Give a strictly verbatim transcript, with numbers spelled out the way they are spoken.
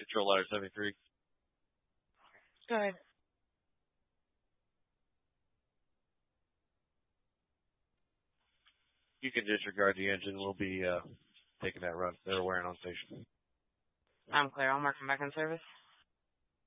Control Ladder seventy-three. Go ahead. You can disregard the engine. We'll be uh, taking that run. They're wearing on station. I'm clear. I'll mark him back in service.